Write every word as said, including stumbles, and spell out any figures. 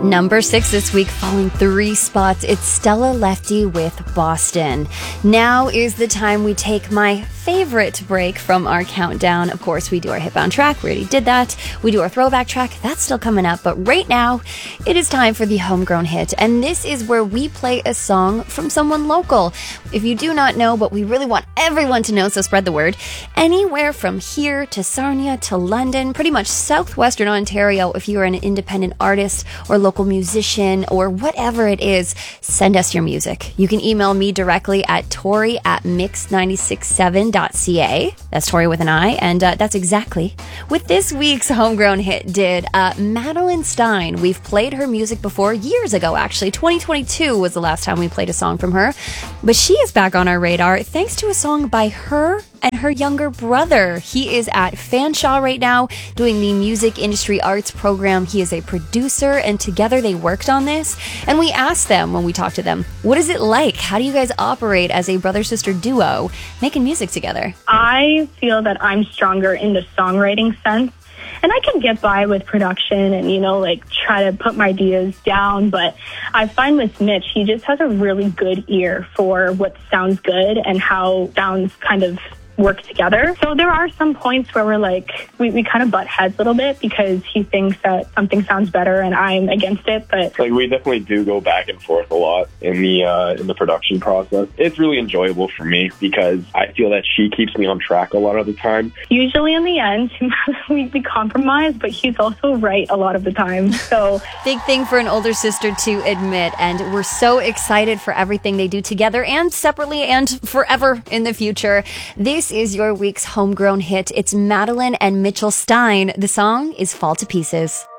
Number six this week, falling three spots. It's Stella Lefty with Boston. Now is the time we take my favorite break from our countdown. Of course, we do our Hitbound track. We already did that. We do our throwback track. That's still coming up. But right now, it is time for the homegrown hit. And this is where we play a song from someone local. If you do not know, but we really want everyone to know, so spread the word. Anywhere from here to Sarnia to London, pretty much southwestern Ontario, if you are an independent artist or local musician or whatever it is, send us your music. You can email me directly at Tori at mix nine six seven dot c a. That's Tori with an I, and uh, that's exactly what this week's homegrown hit did. Uh, Madeline Stein, we've played her music before years ago, actually. twenty twenty-two was the last time we played a song from her, but she is back on our radar thanks to a song by her and her younger brother. He is at Fanshawe right now doing the Music Industry Arts program. He is a producer, and together they worked on this. And we asked them when we talked to them, what is it like? How do you guys operate as a brother-sister duo making music together? I feel that I'm stronger in the songwriting sense. And I can get by with production and, you know, like try to put my ideas down. But I find with Mitch, he just has a really good ear for what sounds good and how sounds kind of work together. So there are some points where we're like, we, we kind of butt heads a little bit because he thinks that something sounds better and I'm against it. But like we definitely do go back and forth a lot in the uh, in the production process. It's really enjoyable for me because I feel that she keeps me on track a lot of the time. Usually in the end, we, we compromise, but he's also right a lot of the time. So big thing for an older sister to admit, and we're so excited for everything they do together and separately and forever in the future. This This is your week's homegrown hit. It's Madeline and Mitchell Stein. The song is Fall to Pieces.